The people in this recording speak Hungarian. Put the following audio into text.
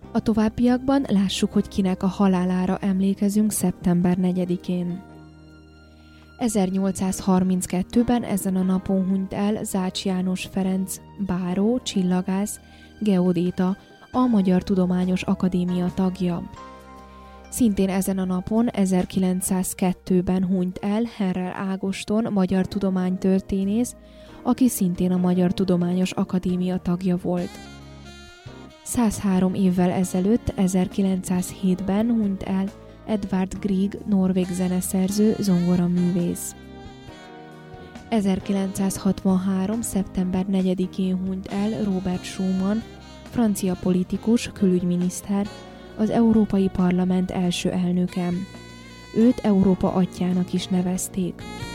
A továbbiakban lássuk, hogy kinek a halálára emlékezünk szeptember 4-én. 1832-ben ezen a napon hunyt el Zács János Ferenc, báró, csillagász, geodéta, a Magyar Tudományos Akadémia tagja. Szintén ezen a napon 1902-ben hunyt el Herrer Ágoston, magyar tudománytörténész, aki szintén a Magyar Tudományos Akadémia tagja volt. 103 évvel ezelőtt, 1907-ben hunyt el Edvard Grieg, norvég zeneszerző, zongoraművész. 1963. szeptember 4-én hunyt el Robert Schuman, francia politikus, külügyminiszter, az Európai Parlament első elnöke. Őt Európa atyjának is nevezték.